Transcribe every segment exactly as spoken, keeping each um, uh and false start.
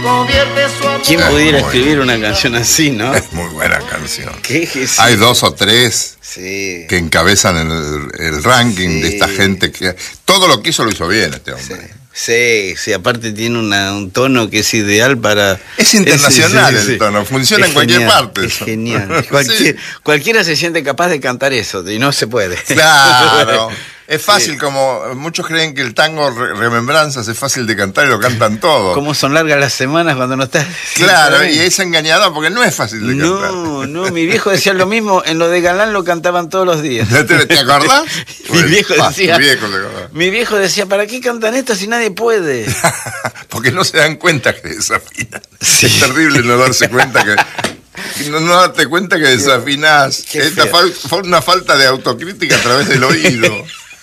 convierte su amor. ¿Quién Es pudiera muy- escribir una canción así, no? Es muy buena canción. ¿Qué? Sí. Hay dos o tres Sí. que encabezan el, el ranking Sí. de esta gente que todo lo que hizo lo hizo bien este hombre. Sí, sí, aparte tiene una, un tono que es ideal para... Es internacional Sí, sí, sí. el tono, funciona Es en cualquier genial, parte. Es eso. genial. Sí. Cualquier- Cualquiera se siente capaz de cantar eso y no se puede. Claro. Es fácil, Sí. como muchos creen que el tango Re- Remembranzas es fácil de cantar y lo cantan todo. ¿Cómo son largas las semanas cuando no estás? Claro, y es engañador porque no es fácil de cantar. No, no, mi viejo decía lo mismo, en lo de Galán lo cantaban todos los días. ¿Te, te acordás? Mi viejo Ah, decía, tu viejo, ¿te acordás? mi viejo decía, ¿para qué cantan esto si nadie puede? Porque no se dan cuenta que desafinan. Es terrible no darse cuenta que... No, no darte cuenta que desafinás. Qué Esta feo. fal- fue una falta de autocrítica a través del oído.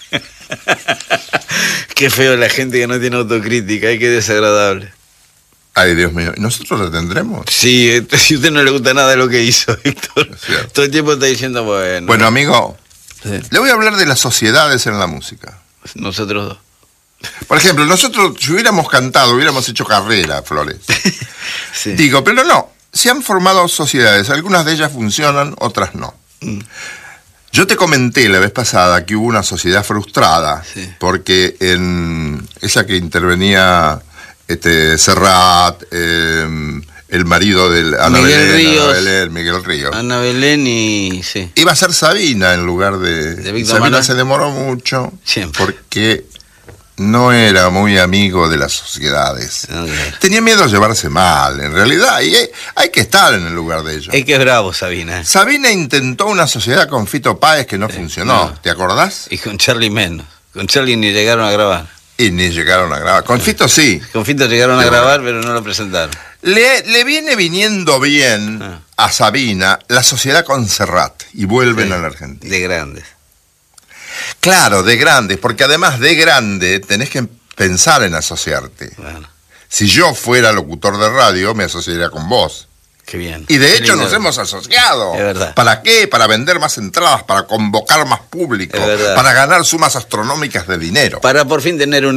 Qué feo la gente que no tiene autocrítica, ay, qué desagradable. Ay, Dios mío. ¿Y nosotros la tendremos? Sí, este, si a usted no le gusta nada de lo que hizo, Víctor, Es cierto. todo el tiempo está diciendo, bueno, Bueno, amigo, sí, le voy a hablar de las sociedades en la música. nosotros dos. Por ejemplo, nosotros, si hubiéramos cantado, hubiéramos hecho carrera, Flores. Sí. Digo, pero no. Se han formado sociedades. Algunas de ellas funcionan, otras no. Mm. Yo te comenté la vez pasada que hubo una sociedad frustrada, Sí. porque en esa que intervenía este Serrat, eh, el marido del Ana Miguel Belén, Ríos. Ana Belén, Miguel Ríos. Ana Belén y... sí. Iba a ser Sabina en lugar de... De Víctor Sabina Manuel. se demoró mucho Siempre. porque no era muy amigo de las sociedades. No, claro. Tenía miedo a llevarse mal, en realidad, y hay, hay que estar en el lugar de ellos. Es que es bravo, Sabina. Sabina intentó una sociedad con Fito Páez que no funcionó, no. ¿te acordás? Y con Charlie menos. Con Charlie ni llegaron a grabar. Y ni llegaron a grabar. Con Fito sí. Con Fito llegaron a Sí, grabar, pero no lo presentaron. Le, le viene viniendo bien Ah. a Sabina la sociedad con Serrat y vuelven Sí. a la Argentina. De grandes. Claro, de grandes, porque además de grande tenés que pensar en asociarte. Bueno, Si yo fuera locutor de radio, me asociaría con vos. qué bien. Y de Qué hecho lindo. nos hemos asociado. Es verdad. ¿Para qué? Para vender más entradas, para convocar más público, Es verdad. para ganar sumas astronómicas de dinero. Para por fin tener un